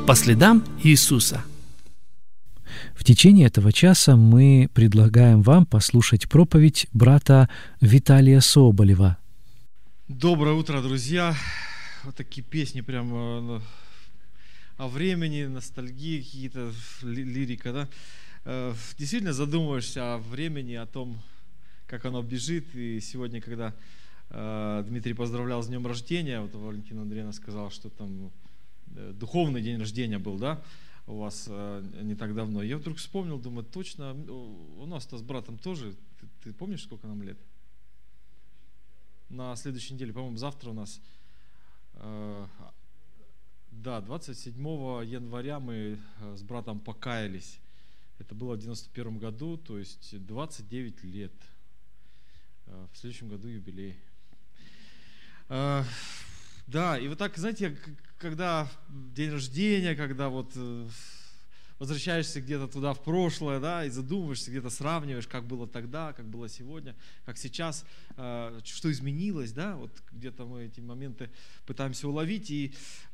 по следам Иисуса. В течение этого часа мы предлагаем вам послушать проповедь брата Виталия Соболева. Доброе утро, друзья! Вот такие песни прям о времени, ностальгии, какие-то лирика, да? Действительно задумываешься о времени, о том, как оно бежит. И сегодня, когда Дмитрий поздравлял с днем рождения, вот Валентина Андреевна сказала, что там духовный день рождения был, да, у вас не так давно. Я вдруг вспомнил, думаю, точно, у нас-то с братом тоже, ты помнишь, сколько нам лет? На следующей неделе, по-моему, завтра у нас, 27 января мы с братом покаялись. Это было в 91 году, то есть 29 лет. В следующем году юбилей. Да, и вот так, знаете, когда день рождения, когда вот возвращаешься где-то туда в прошлое, да, и задумываешься, где-то сравниваешь, как было тогда, как было сегодня, как сейчас, что изменилось, да, вот где-то мы эти моменты пытаемся уловить, и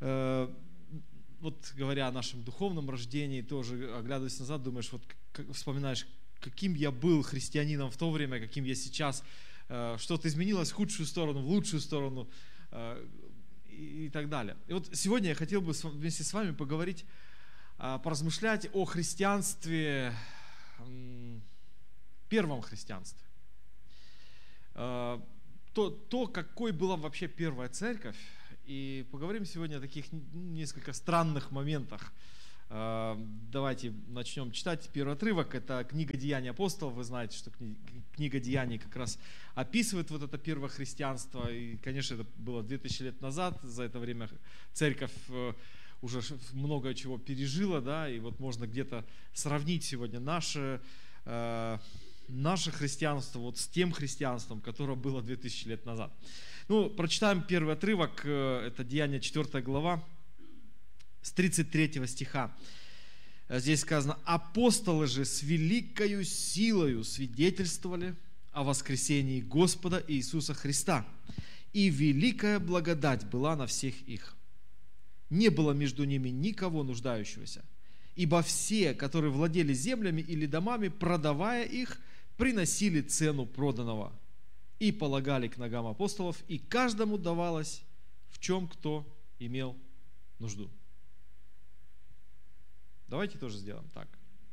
вот говоря о нашем духовном рождении, тоже оглядываясь назад, думаешь, вот вспоминаешь, каким я был христианином в то время, каким я сейчас, что-то изменилось в худшую сторону, в лучшую сторону, и так далее. И вот сегодня я хотел бы вместе с вами поговорить, поразмышлять о христианстве, первом христианстве. То, какой была вообще первая церковь, и поговорим сегодня о таких несколько странных моментах. Давайте начнем читать первый отрывок. Это книга «Деяния апостолов». Вы знаете, что книга «Деяний» как раз описывает вот это первое христианство. И, конечно, это было 2000 лет назад. За это время церковь уже много чего пережила, да, и вот можно где-то сравнить сегодня наше христианство вот с тем христианством, которое было 2000 лет назад. Ну, прочитаем первый отрывок. Это Деяния 4 глава. С 33 стиха. Здесь сказано: «Апостолы же с великою силою свидетельствовали о воскресении Господа Иисуса Христа, и великая благодать была на всех их. Не было между ними никого нуждающегося, ибо все, которые владели землями или домами, продавая их, приносили цену проданного и полагали к ногам апостолов, и каждому давалось, в чем кто имел нужду». Давайте тоже сделаем так.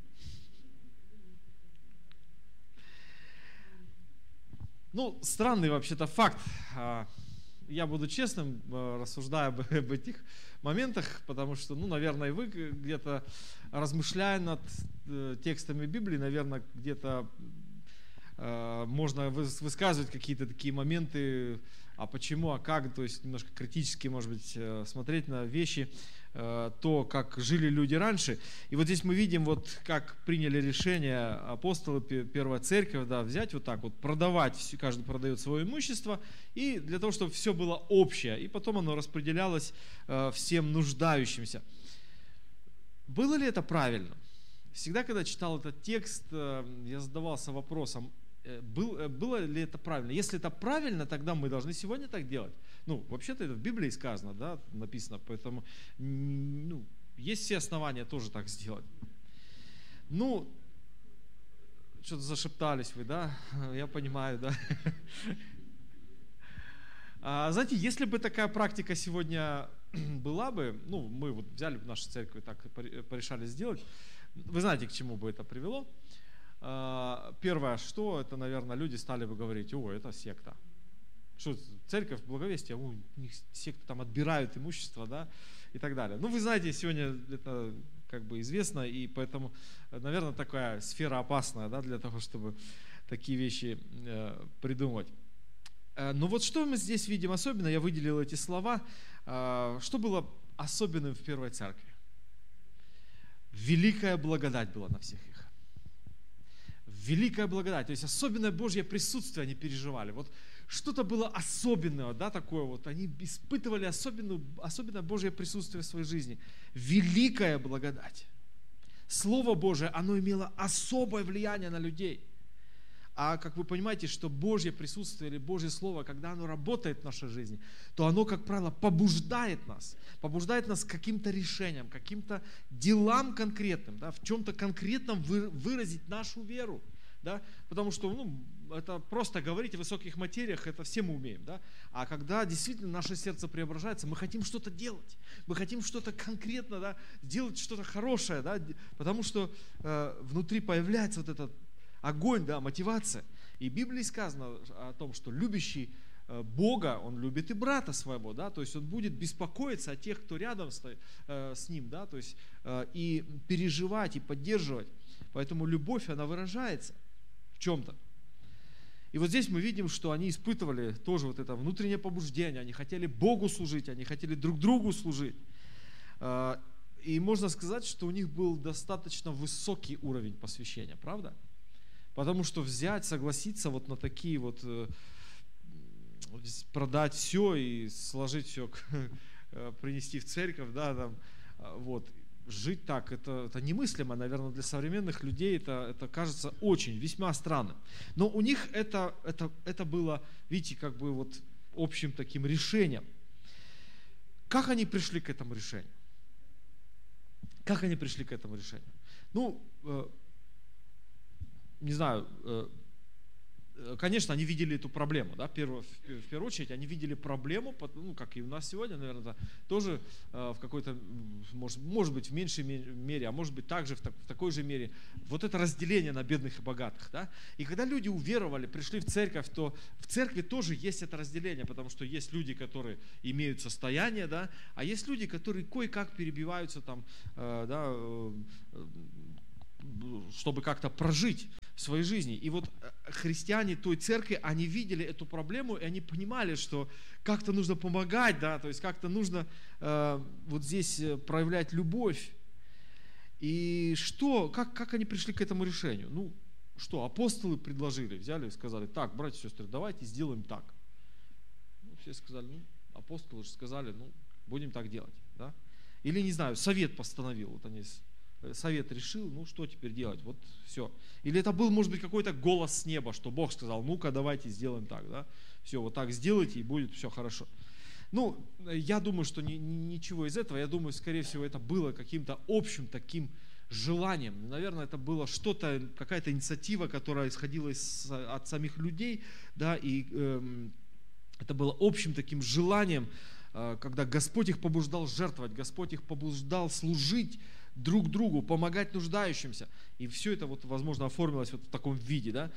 Ну, странный вообще-то факт. Я буду честным, рассуждая об этих моментах, потому что, наверное, и вы где-то, размышляя над текстами Библии, наверное, где-то можно высказывать какие-то такие моменты, а почему, а как, то есть немножко критически, может быть, смотреть на вещи, то, как жили люди раньше. И вот здесь мы видим, вот как приняли решение апостолы, первая церковь, да, взять вот так вот, продавать, каждый продает свое имущество, и для того, чтобы все было общее, и потом оно распределялось всем нуждающимся. Было ли это правильно? Всегда, когда читал этот текст, я задавался вопросом, было ли это правильно? Если это правильно, тогда мы должны сегодня так делать. Вообще-то это в Библии сказано, да, написано, поэтому есть все основания тоже так сделать. Что-то зашептались вы, да? Я понимаю, да? Знаете, если бы такая практика сегодня была бы, мы вот взяли бы нашу церковь и так порешали сделать, вы знаете, к чему бы это привело? Первое, что это, наверное, люди стали бы говорить: о, это секта. Что церковь, благовестие, у них секты там отбирают имущество, да, и так далее. Вы знаете, сегодня это как бы известно, и поэтому, наверное, такая сфера опасная, да, для того, чтобы такие вещи придумывать. Но вот что мы здесь видим особенно, я выделил эти слова, что было особенным в первой церкви. Великая благодать была на всех их. Великая благодать, то есть особенное Божье присутствие они переживали. Вот что-то было особенное, да, такое вот, они испытывали особенное Божье присутствие в своей жизни. Великая благодать. Слово Божие, оно имело особое влияние на людей. А как вы понимаете, что Божье присутствие или Божье Слово, когда оно работает в нашей жизни, то оно, как правило, побуждает нас к каким-то решениям, каким-то делам конкретным, да, в чем-то конкретном выразить нашу веру. Да? Потому что это просто говорить о высоких материях, это все мы умеем. Да? А когда действительно наше сердце преображается, мы хотим что-то делать, мы хотим что-то конкретно, да, делать что-то хорошее, да? Потому что внутри появляется вот этот огонь, да, мотивация. И в Библии сказано о том, что любящий Бога, он любит и брата своего, да, то есть он будет беспокоиться о тех, кто рядом с ним, да, то есть и переживать, и поддерживать. Поэтому любовь, она выражается в чем-то. И вот здесь мы видим, что они испытывали тоже вот это внутреннее побуждение, они хотели Богу служить, они хотели друг другу служить. И можно сказать, что у них был достаточно высокий уровень посвящения, правда? Потому что взять, согласиться вот на такие вот, продать все и сложить все, принести в церковь, да, там, вот, жить так, это немыслимо, наверное, для современных людей это кажется очень, весьма странным. Но у них это было, видите, как бы вот общим таким решением. Как они пришли к этому решению? Как они пришли к этому решению? Ну, не знаю, конечно, они видели эту проблему, да, в первую очередь, они видели проблему, ну, как и у нас сегодня, наверное, тоже в какой-то, может быть, в меньшей мере, а может быть, также в такой же мере, вот это разделение на бедных и богатых, да, и когда люди уверовали, пришли в церковь, то в церкви тоже есть это разделение, потому что есть люди, которые имеют состояние, да, а есть люди, которые кое-как перебиваются там, да, чтобы как-то прожить в своей жизни. И вот христиане той церкви, они видели эту проблему, и они понимали, что как-то нужно помогать, да, то есть как-то нужно вот здесь проявлять любовь. И что, как они пришли к этому решению? Ну, что, апостолы предложили, взяли и сказали: так, братья и сестры, давайте сделаем так. Ну, все сказали: ну, апостолы же сказали, ну, будем так делать, да. Или, не знаю, совет постановил, вот они... Совет решил, ну что теперь делать, вот все. Или это был, может быть, какой-то голос с неба, что Бог сказал: ну-ка, давайте сделаем так, да. Все, вот так сделайте, и будет все хорошо. Ну, я думаю, что ничего из этого, я думаю, скорее всего, это было каким-то общим таким желанием. Наверное, это было что-то, какая-то инициатива, которая исходила от самих людей, да, и это было общим таким желанием, когда Господь их побуждал жертвовать, Господь их побуждал служить друг другу, помогать нуждающимся. И все это, вот, возможно, оформилось вот в таком виде. Да?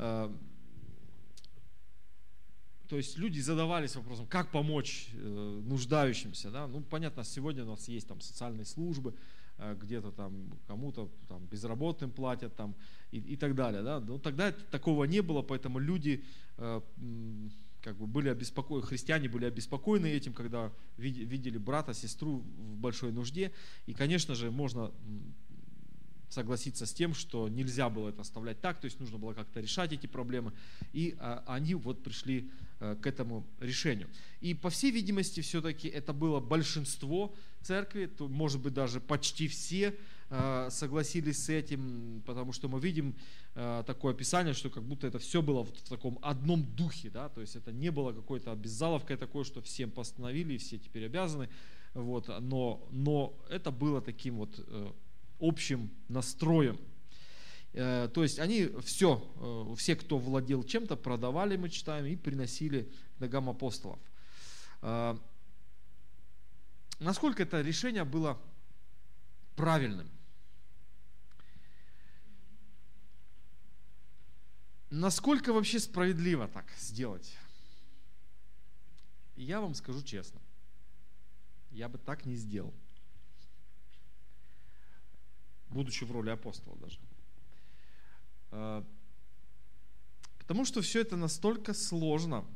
То есть люди задавались вопросом, как помочь нуждающимся. Да? Ну, понятно, сегодня у нас есть там социальные службы, где-то там кому-то там безработным платят там, и так далее. Да? Но тогда такого не было, поэтому люди... как бы были обеспокоены, христиане были обеспокоены этим, когда видели брата, сестру в большой нужде. И, конечно же, можно согласиться с тем, что нельзя было это оставлять так, то есть нужно было как-то решать эти проблемы. И они вот пришли к этому решению. И, по всей видимости, все-таки это было большинство церкви, то, может быть, даже почти все согласились с этим, потому что мы видим такое описание, что как будто это все было в таком одном духе, да, то есть это не было какой-то обязаловкой такой, что всем постановили и все теперь обязаны, вот, но это было таким вот общим настроем. То есть они все, кто владел чем-то, продавали, мы читаем, и приносили к ногам апостолов. Насколько это решение было правильным? Насколько вообще справедливо так сделать? Я вам скажу честно, я бы так не сделал, будучи в роли апостола даже. Потому что все это настолько сложно,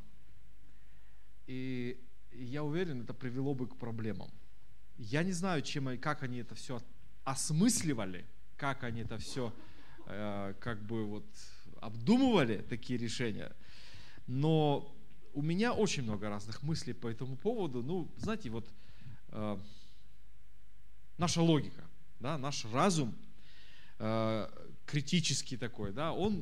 и я уверен, это привело бы к проблемам. Я не знаю, как они это все осмысливали, как они это все как бы вот обдумывали, такие решения, но у меня очень много разных мыслей по этому поводу. Ну, знаете, вот наша логика, да, наш разум критический такой, да, он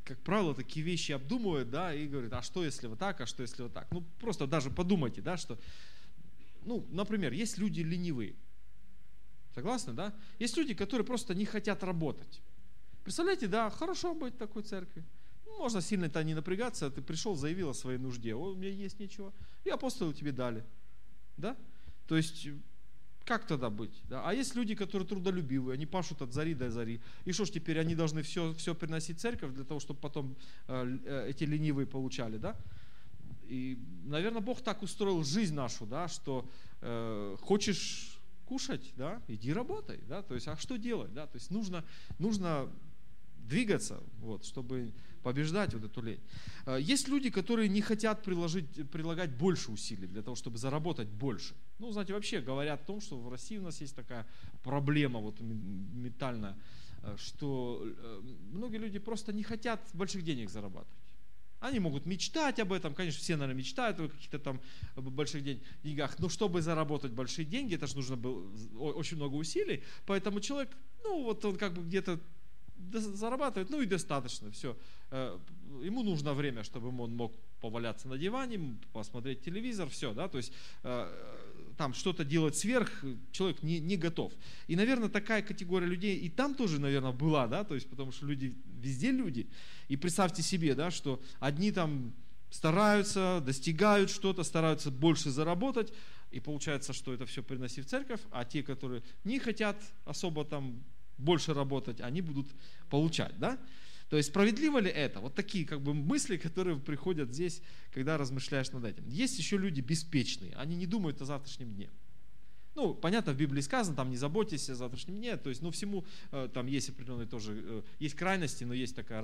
как правило, такие вещи обдумывают, да, и говорят, а что если вот так, а что если вот так. Ну, просто даже подумайте, да, что, ну, например, есть люди ленивые. Согласны, да? Есть люди, которые просто не хотят работать. Представляете, да, хорошо быть в такой церкви. Можно сильно-то не напрягаться, ты пришел, заявил о своей нужде. О, у меня есть ничего. И апостолы тебе дали. Да? То есть, как тогда быть? Да? А есть люди, которые трудолюбивые, они пашут от зари до зари. И что ж теперь, они должны все приносить в церковь для того, чтобы потом эти ленивые получали, да? И, наверное, Бог так устроил жизнь нашу, да, что хочешь кушать, да, иди работай, да, то есть, а что делать, да, то есть нужно двигаться, вот, чтобы побеждать вот эту лень. Есть люди, которые не хотят прилагать больше усилий для того, чтобы заработать больше. Ну, знаете, вообще говорят о том, что в России у нас есть такая проблема вот ментальная, что многие люди просто не хотят больших денег зарабатывать. Они могут мечтать об этом, конечно, все, наверное, мечтают о каких-то там больших деньгах, но чтобы заработать большие деньги, это же нужно было очень много усилий, поэтому человек, ну вот он как бы где-то зарабатывает, ну и достаточно, все. Ему нужно время, чтобы он мог поваляться на диване, посмотреть телевизор, все, да, то есть там что-то делать сверх человек не готов. И, наверное, такая категория людей и там тоже, наверное, была, да, то есть потому что люди, везде люди. И представьте себе, да, что одни там стараются, достигают что-то, стараются больше заработать, и получается, что это все приноси в церковь, а те, которые не хотят особо там больше работать, они будут получать, да? То есть справедливо ли это? Вот такие как бы мысли, которые приходят здесь, когда размышляешь над этим. Есть еще люди беспечные, они не думают о завтрашнем дне. Ну, понятно, в Библии сказано, там не заботьтесь о завтрашнем дне, то есть, ну, всему там есть определенные тоже, есть крайности, но есть такая